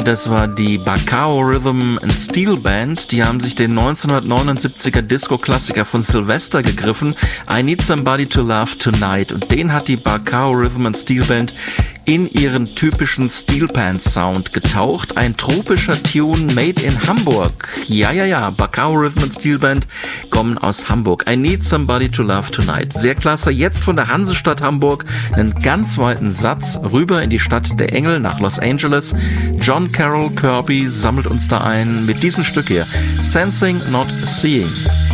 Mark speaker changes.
Speaker 1: Das war die Bacao Rhythm and Steel Band. Die haben sich den 1979er Disco-Klassiker von Sylvester gegriffen, I Need Somebody to Love Tonight. Und den hat die Bacao Rhythm and Steel Band in ihren typischen Steel Pants Sound getaucht. Ein tropischer Tune made in Hamburg. Ja. Bacao Rhythm and Steel Band kommen aus Hamburg. I Need Somebody to Love Tonight. Sehr klasse. Jetzt von der Hansestadt Hamburg einen ganz weiten Satz rüber in die Stadt der Engel nach Los Angeles. John Carroll Kirby sammelt uns da ein mit diesem Stück hier. Sensing Not Seeing.